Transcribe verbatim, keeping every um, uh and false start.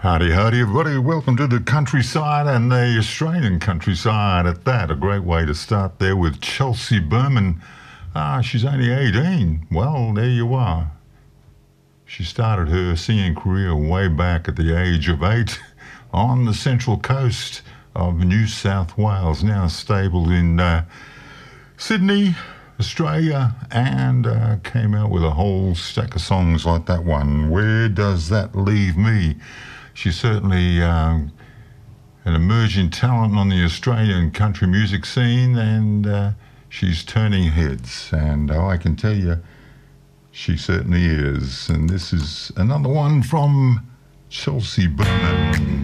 Howdy, howdy, everybody. Welcome to the countryside and the Australian countryside at that. A great way to start there with Chelsea Berman. Ah, she's only eighteen. Well, there you are. She started her singing career way back at the age of eight on the central coast of New South Wales, now stable in uh, Sydney, Australia, and uh, came out with a whole stack of songs like that one, Where Does That Leave Me? She's certainly um, an emerging talent on the Australian country music scene, and uh, she's turning heads, and uh, I can tell you she certainly is. And this is another one from Chelsea Berman.